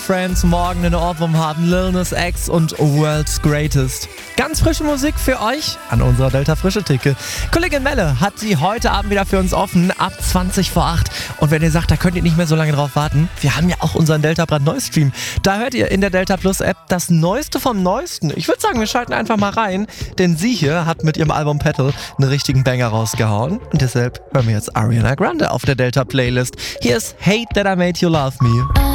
Friends morgen einen Ohrwurm haben, Lil Nas X und World's Greatest. Ganz frische Musik für euch an unserer Delta Frische Theke. Kollegin Melle hat sie heute Abend wieder für uns offen, ab 20 vor 8. Und wenn ihr sagt, da könnt ihr nicht mehr so lange drauf warten, wir haben ja auch unseren Delta Brandneu-Stream. Da hört ihr in der Delta Plus App das Neueste vom Neuesten. Ich würde sagen, wir schalten einfach mal rein, denn sie hier hat mit ihrem Album Petal einen richtigen Banger rausgehauen. Und deshalb hören wir jetzt Ariana Grande auf der Delta Playlist. Hier ist Hate That I Made You Love Me.